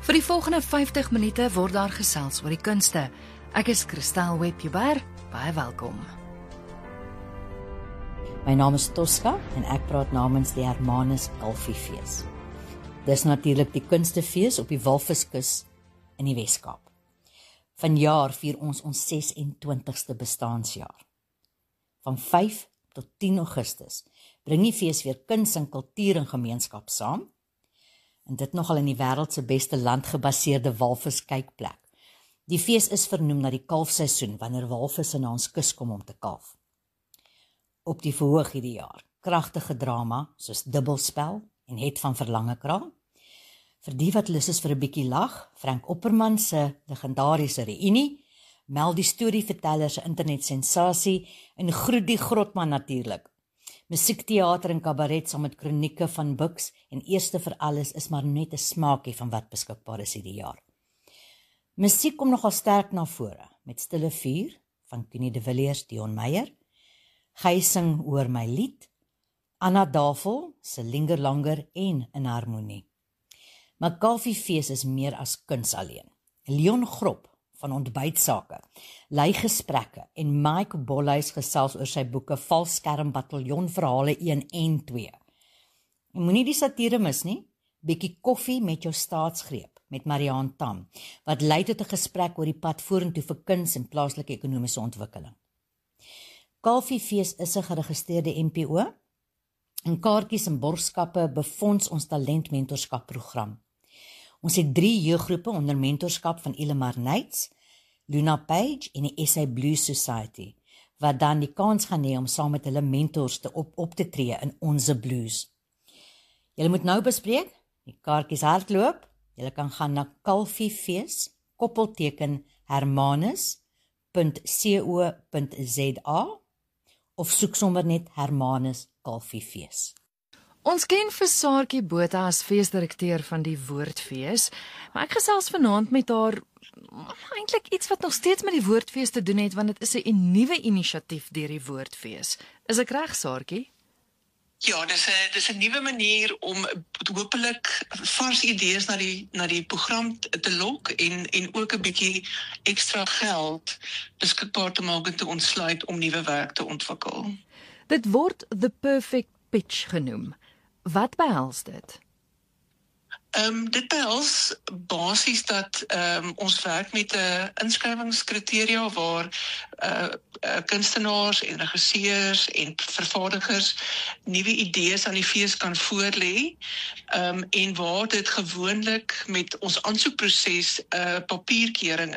Vir die volgende 50 minute word daar gesels oor die kunste. Ek is Christel Webber, baie welkom. My naam is Tosca en ek praat namens die Hermanus Kalfiefees. Dis natuurlik die kunstefees op die Walviskus in die Weskaap. Vanjaar vier ons 26ste bestaансjaar. Van 5 tot 10 Augustus bring die fees weer kuns en kultuur en gemeenskap saam. En dit nogal in die wêreld se beste landgebaseerde walviskykplek. Die fees is vernoem na die kalfseisoen wanneer walvisse na ons kus kom om te kalf. Op die verhoog hierdie jaar, kragtige drama soos Dubbelspel en Het van Verlange Kraal. Vir die wat lus is vir 'n bietjie lag, Frank Opperman se legendariese reunie, Mel die storieverteller se internetsensasie en Groet die Grotman natuurlik. Musiekteater en kabaret saam met kronieke van Buks en eerste vir alles is maar net 'n smaakie van wat beskikbaar is hierdie jaar. Musiek kom nogal sterk na vore met Stille Vuur van Connie de Villiers, Dion Meyer, Gij sing oor my lied, Anna Davel se Linger Langer en In Harmonie. Maar Kalfiefees is meer as kuns alleen. Leon Grop van Ontbytsake lei gesprekke en Mike Bolhuis gesels oor sy boeke Valskerm Bataljon Verhale 1 en 2. En moenie die satire mis nie, bietjie koffie met jou staatsgreep met Mariaan Tam, wat lei tot 'n gesprek oor die pad vorentoe vir kuns en plaaslike ekonomiese ontwikkeling. Kalfiefees is 'n geregistreerde NPO en kaartjies en borgskappe befonds ons talentmentorskap program. Ons het 3 jeuggroepe onder mentorskap van Ilemar Knights, Luna Page en die SA Blues Society, wat dan die kans gaan hê om saam met hulle mentors op te tree in Onze Blues. Julle moet nou bespreek, die kaartjies hardloop, julle kan gaan na Kalfiefees, hermanus.co.za of soek sommer net Hermanus Kalfiefees. Ons ken vir Saartjie Botha as feesdirekteur van die Woordfees, maar ek gesels vanaand met haar eintlik iets wat nog steeds met die Woordfees te doen het, want dit is 'n nuwe inisiatief deur die Woordfees. Is ek reg, Saartjie? Ja, dis 'n nuwe manier om hopelik vars idees na die program te lok en ook 'n bietjie ekstra geld beskikbaar te maak en te ontsluit om nuwe werk te ontwikkel. Dit word The Perfect Pitch genoem. Wat behels dit? Dit behels basies dat ons werk met 'n inskrywingskriteria waar kunstenaars en regisseurs en vervaardigers nuwe idees aan die fees kan voorlê, en waar dit gewoonlik met ons aansoekproses papierkeuring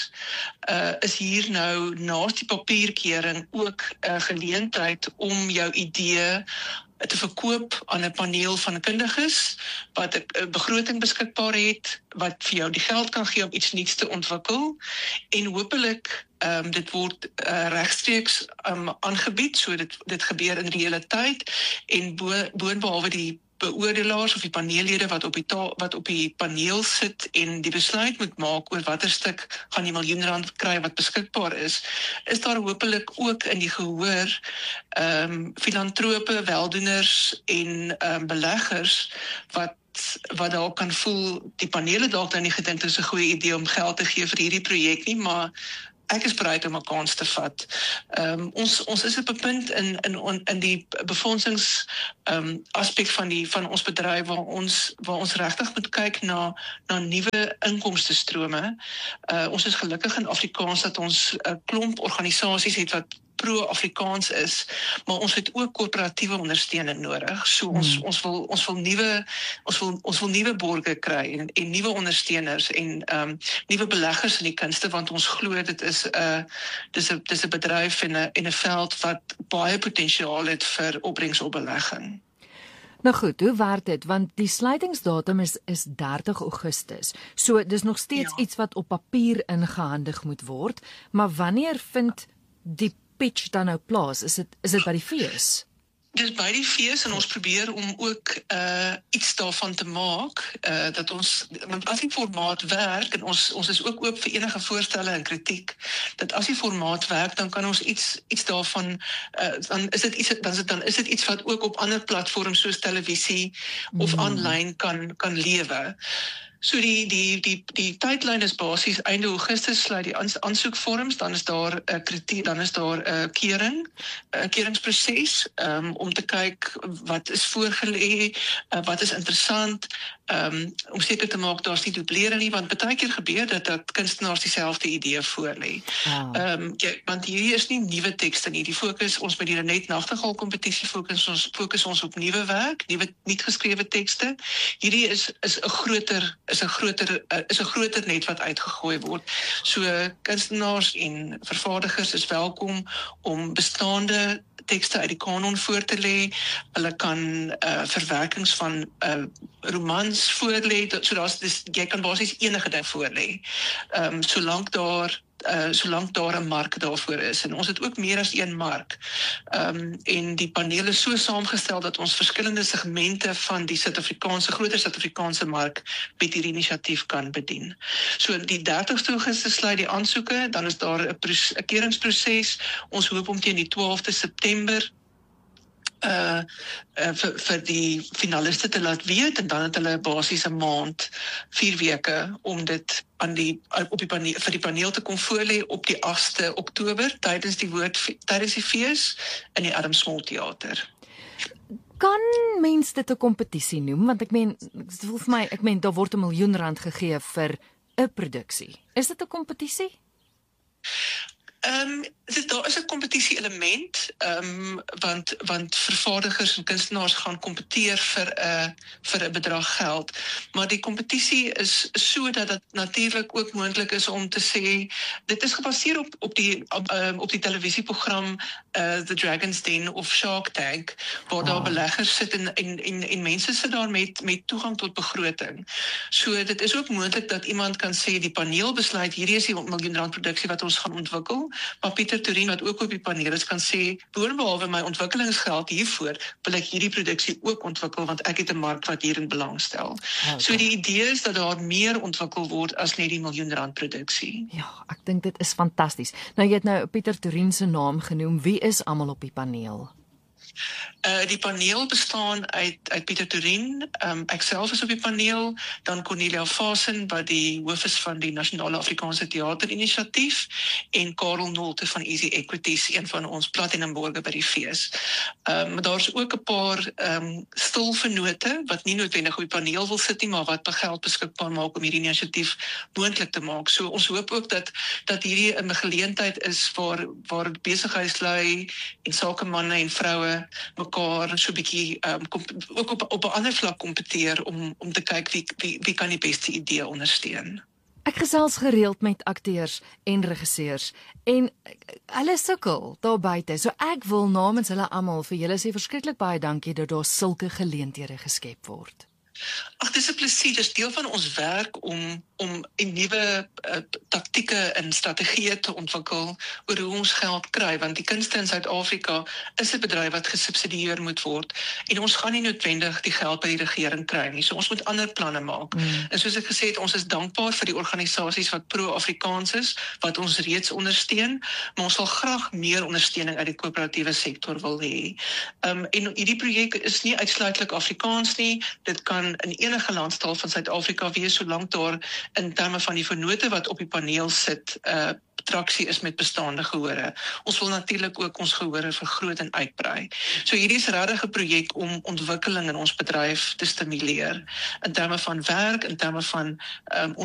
is hier nou naas die papierkeuring ook 'n geleentheid om jou idee te verkoop aan 'n paneel van kundiges wat 'n begroting beskikbaar het, wat vir jou die geld kan gee om iets nuuts te ontwikkel en hopelik dit word regstreeks aangebied, so dit gebeur in realiteit en boonbehalwe die beoordelaars of die paneellede wat op die paneel sit en die besluit moet maak oor watter stuk gaan die R1 miljoen kry wat beskikbaar is daar hopelik ook in die gehoor filantrope, weldoeners en beleggers wat dalk kan voel, die panele dalk nou nie gedink dit is 'n goeie idee om geld te gee vir hierdie projek nie, maar ek is bereid om 'n kans te vat. Ons is op 'n punt in die befondsings aspek van ons bedryf waar ons regtig moet kyk na nuwe inkomstestrome. Ons is gelukkig in Afrikaans dat ons 'n klomp organisasies het wat pro-Afrikaans is, maar ons het ook korporatiewe ondersteuning nodig. So ons wil nuwe borgers kry en nuwe ondersteuners en nuwe beleggers in die kunste, want ons glo dit is 'n bedryf en 'n veld wat baie potensiaal het vir opbrengsopbelegging. Nou goed, hoe werk dit? Want die sluitingsdatum is 30 Augustus. So dis nog steeds iets wat op papier ingehandig moet word, maar wanneer vind die pitch dan nou plaas? Is dit by die fees? Dis by die fees en ons probeer om ook iets daarvan te maak, dat ons, want as die formaat werk, en ons is ook oop vir enige voorstelle en kritiek, dat as die formaat werk, dan kan ons iets daarvan, dan is dit iets wat ook op ander platforms soos televisie of aanlyn kan lewe. So die tydlyn is basies einde Augustus sluit die aansoekvorms, dan is daar 'n keuringsproses om te kyk wat is voorgelê, wat is interessant, om seker te maak daar's nie dublering nie, want baie keer gebeur dat kunstenaars dieselfde idee voorlê. Want hierdie is nie nuwe tekste nie. Die fokus ons met die Lenet Nachtegaal kompetisie fokus ons op nuwe werk, nuwe nie geskrewe tekste. Hierdie is 'n groter net wat uitgegooi word. So kunstenaars en vervaardigers is welkom om bestaande tekste uit die kanon voor te lê. Hulle kan verwerkings van romans voorlê. Jy kan basies enige ding voorlê. Solank daar 'n mark daarvoor is. En ons het ook meer as een mark. En die paneel is so saamgestel dat ons verskillende segmente van die groter Suid-Afrikaanse mark met hierdie inisiatief kan bedien. So die 30ste Augustus sluit die aansoeke, dan is daar 'n keuringsproses. Ons hoop om teen die 12de September vir die finaliste te laat weet, en dan het hulle basies 'n maand, 4 weke om dit vir die paneel te kom voorlê op die 8de Oktober tydens die fees in die Adam Small Theater. Kan mens dit 'n kompetisie noem? Want ek meen daar word R1 miljoen gegee vir 'n produksie. Is dit 'n kompetisie? Daar is 'n kompetisie element, want vervaardigers en kunstenaars gaan kompeteer vir 'n bedrag geld. Maar die kompetisie is so dat dit natuurlik ook moontlik is om te sê, dit is gebaseer op die televisieprogram The Dragon's Den of Shark Tank, waar daar beleggers sit en mense sit daar met toegang tot begroting. So dit is ook moontlik dat iemand kan sê, die paneel besluit, hierdie is die R1 miljoen produksie wat ons gaan ontwikkel, maar Pieter Toerien, wat ook op die paneel is, kan sê, boonbehalwe my ontwikkelingsgeld hiervoor, wil ek hierdie produksie ook ontwikkel, want ek het 'n mark wat hierin belangstel. So die idee is dat daar meer ontwikkel word as net die R1 miljoen produksie. Ja, ek dink dit is fantasties. Nou, jy het nou Pieter Toerien se naam genoem. Wie is almal op die paneel? Die paneel bestaan uit Pieter Toerien, ek self is op die paneel, dan Cornelia Vasen, wat die hoof is van die Nasionale Afrikaanse Theater Inisiatief, en Karel Nolte van Easy Equities, een van ons platinumborge by die fees. Daar is ook 'n paar stilvennote, wat nie noodwendig op die paneel wil sit nie, maar wat geld beskikbaar maak om hierdie inisiatief moontlik te maak. So ons hoop ook dat hierdie 'n geleentheid is waar besigheidslui en sakemanne en vroue mekaar so 'n bietjie ook op 'n ander vlak kompeteer om te kyk wie kan die beste idee ondersteun. Ek gesels gereeld met akteurs en regisseurs en hulle sukkel daar buite. So ek wil namens hulle almal vir julle sê verskriklik baie dankie dat daar sulke geleenthede geskep word. Ag, dis 'n plesier, dis deel van ons werk om 'n nuwe taktieke en strategieë te ontwikkel oor hoe ons geld kry, want die kunste in Suid-Afrika is 'n bedryf wat gesubsidieer moet word, en ons gaan nie noodwendig die geld by die regering kry nie, so ons moet ander planne maak. En soos ek gesê het, ons is dankbaar vir die organisasies wat pro-Afrikaans is, wat ons reeds ondersteun, maar ons sal graag meer ondersteuning uit die koöperatiewe sektor wil hê. En hierdie projek is nie uitsluitlik Afrikaans nie, dit kan in enige landstaal van Suid-Afrika wees, solank daar in terme van die vennote wat op die paneel sit, traksie is met bestaande gehore. Ons wil natuurlik ook ons gehore vergroot en uitbrei. So hierdie is regtig 'n projek om ontwikkeling in ons bedryf te stimuleer, in terme van werk, in terme van ons